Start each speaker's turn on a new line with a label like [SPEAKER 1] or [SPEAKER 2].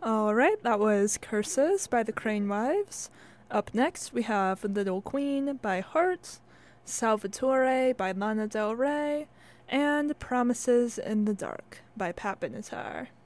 [SPEAKER 1] Alright, that was Curses by the Crane Wives. Up next, we have Little Queen by Heart, Salvatore by Lana Del Rey, and Promises in the Dark by Pat Benatar.